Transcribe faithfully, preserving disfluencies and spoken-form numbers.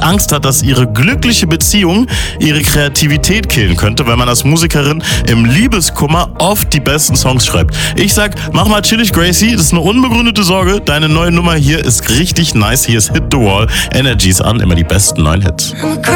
Angst hat, dass ihre glückliche Beziehung ihre Kreativität killen könnte, weil man als Musikerin im Liebeskummer oft die besten Songs schreibt. Ich sag, mach mal chillig, Gracie, das ist eine unbegründete Sorge. Deine neue Nummer hier ist richtig nice. Hier ist Hit the Wall, Energies an, immer die besten neuen Hits.